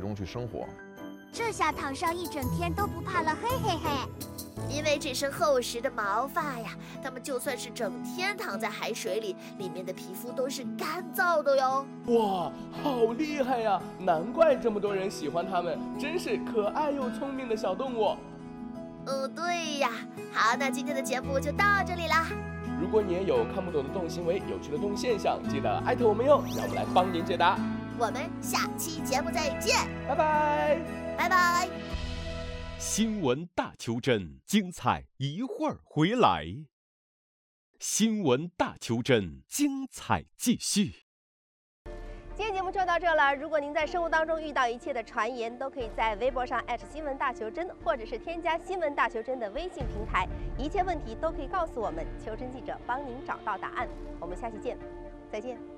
中去生活。 这下躺上一整天都不怕了，嘿嘿嘿。 因为只是厚实的毛发呀，它们就算是整天躺在海水里，里面的皮肤都是干燥的哟。 哇，好厉害呀！难怪这么多人喜欢它们，真是可爱又聪明的小动物。 对呀。好，那今天的节目就到这里啦。 如果你也有看不懂的动物行为、有趣的动物现象，记得艾特我们哟，让我们来帮您解答。 我们下期节目再见， 拜拜， 拜拜。 新闻大求真，精彩一会儿回来。新闻大求真，精彩继续。 今天节目就到这了。如果您在生活当中遇到一切的传言，都可以在微博上新闻大求真，或者是添加新闻大求真的微信平台，一切问题都可以告诉我们，求真记者帮您找到答案。我们下期见，再见。